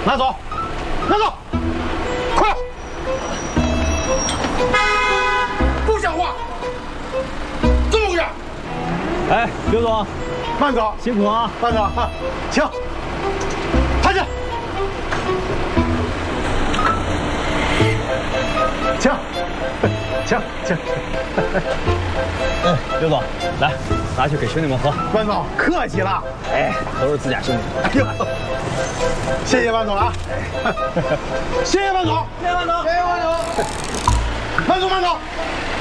拿走，拿走，快！不像话！怎么回事？ 哎，刘总， 慢走， 辛苦啊！ 慢走，请，抬起，请，请。 哎，刘总，来，拿去给兄弟们喝。 关总，客气了。 哎，都是自家兄弟。 哎呦，谢谢万总啊！谢谢万总，谢谢万总，谢谢万总，慢走，慢走。